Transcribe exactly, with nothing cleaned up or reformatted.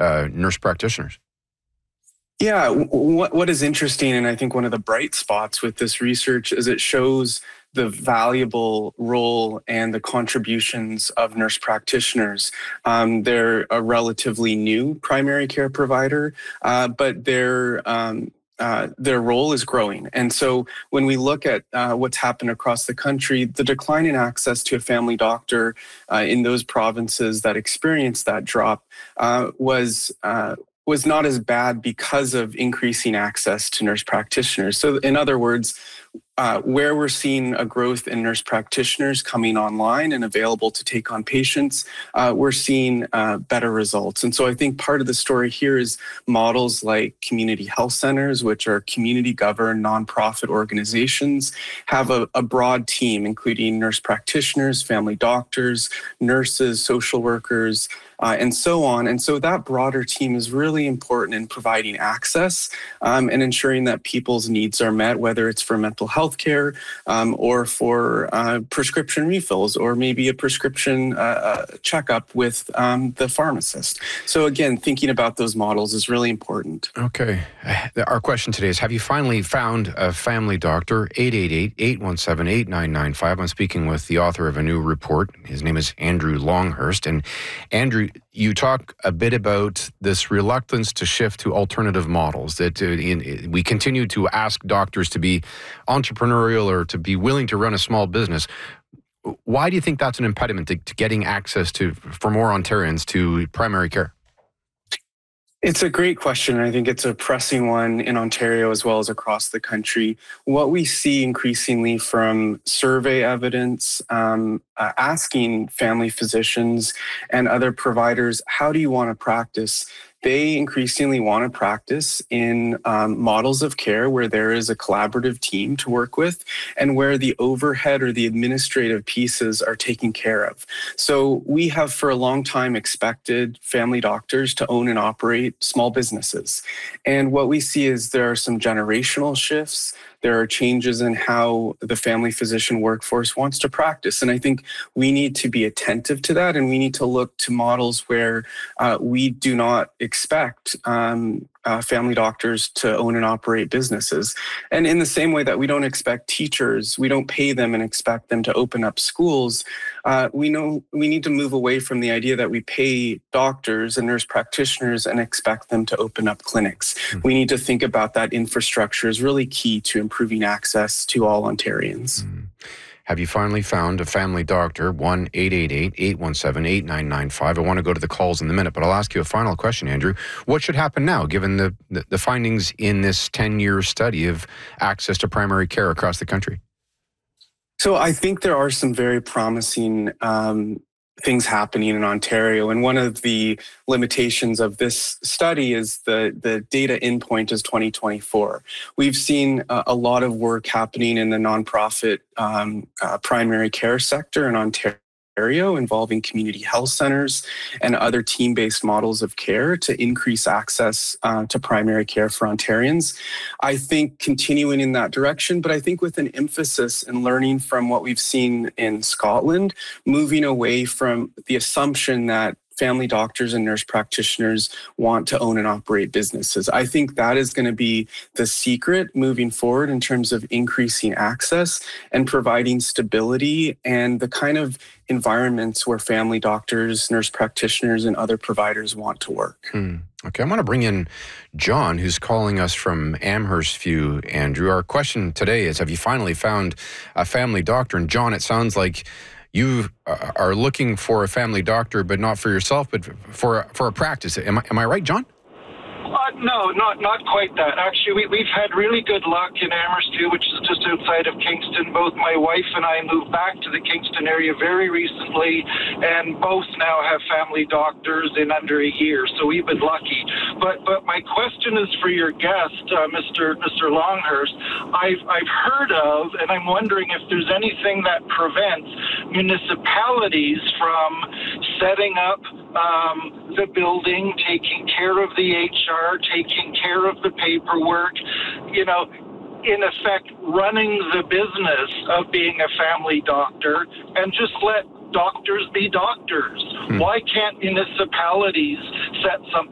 uh, nurse practitioners. Yeah, what what is interesting, and I think one of the bright spots with this research is it shows the valuable role and the contributions of nurse practitioners. Um, they're a relatively new primary care provider, uh, but their um, uh, their role is growing. And so when we look at uh, what's happened across the country, the decline in access to a family doctor uh, in those provinces that experienced that drop uh, was uh, was not as bad because of increasing access to nurse practitioners. So in other words, uh, where we're seeing a growth in nurse practitioners coming online and available to take on patients, uh, we're seeing uh, better results. And so I think part of the story here is models like community health centers, which are community governed nonprofit organizations, have a, a broad team, including nurse practitioners, family doctors, nurses, social workers, Uh, and so on. And so that broader team is really important in providing access um, and ensuring that people's needs are met, whether it's for mental health care um, or for uh, prescription refills or maybe a prescription uh, uh, checkup with um, the pharmacist. So again, thinking about those models is really important. Okay. Our question today is, have you finally found a family doctor? eight eight eight, eight one seven, eight nine nine five. I'm speaking with the author of a new report. His name is Andrew Longhurst. And Andrew, you talk a bit about this reluctance to shift to alternative models, that uh, in, we continue to ask doctors to be entrepreneurial or to be willing to run a small business. Why do you think that's an impediment to, to getting access to, for more Ontarians, to primary care? It's a great question. I think it's a pressing one in Ontario as well as across the country. What we see increasingly from survey evidence, um, uh, asking family physicians and other providers, how do you want to practice? They increasingly want to practice in um, models of care where there is a collaborative team to work with and where the overhead or the administrative pieces are taken care of. So we have for a long time expected family doctors to own and operate small businesses. And what we see is there are some generational shifts. There are changes in how the family physician workforce wants to practice. And I think we need to be attentive to that, and we need to look to models where uh, we do not expect um, uh, family doctors to own and operate businesses. And in the same way that we don't expect teachers, we don't pay them and expect them to open up schools, uh, we know we need to move away from the idea that we pay doctors and nurse practitioners and expect them to open up clinics. Mm-hmm. We need to think about that infrastructure is really key to improving access to all Ontarians. Mm-hmm. Have you finally found a family doctor? one eight eight eight, eight one seven, eight nine nine five. I want to go to the calls in a minute, but I'll ask you a final question, Andrew. What should happen now, given the, the, the findings in this ten-year study of access to primary care across the country? So I think there are some very promising um, things happening in Ontario. And one of the limitations of this study is the, the data endpoint is twenty twenty-four. We've seen a, a lot of work happening in the nonprofit um, uh, primary care sector in Ontario, involving community health centers and other team-based models of care to increase access uh, to primary care for Ontarians. I think continuing in that direction, but I think with an emphasis in learning from what we've seen in Scotland, moving away from the assumption that family doctors and nurse practitioners want to own and operate businesses. I think that is going to be the secret moving forward in terms of increasing access and providing stability and the kind of environments where family doctors, nurse practitioners, and other providers want to work. Hmm. Okay, I'm going to bring in John, who's calling us from Amherst View, Andrew. Our question today is, have you finally found a family doctor? And John, it sounds like you are looking for a family doctor, but not for yourself, but for for a practice. Am I, am I right, John? Uh, no, not not quite that. Actually, we, we've had really good luck in Amherst View, which is just outside of Kingston. Both my wife and I moved back to the Kingston area very recently, and both now have family doctors in under a year, so we've been lucky. But but my question is for your guest, uh, Mister Mister Longhurst. I've, I've heard of, and I'm wondering if there's anything that prevents municipalities from setting up um, the building, taking care of the H R, taking care of the paperwork, you know, in effect running the business of being a family doctor, and just let doctors be doctors. Hmm. Why can't municipalities set something